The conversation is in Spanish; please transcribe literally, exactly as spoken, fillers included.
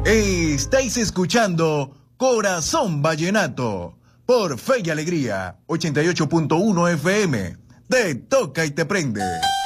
Estáis escuchando Corazón Vallenato por Fe y Alegría ochenta y ocho punto uno F M. Te toca y te prende.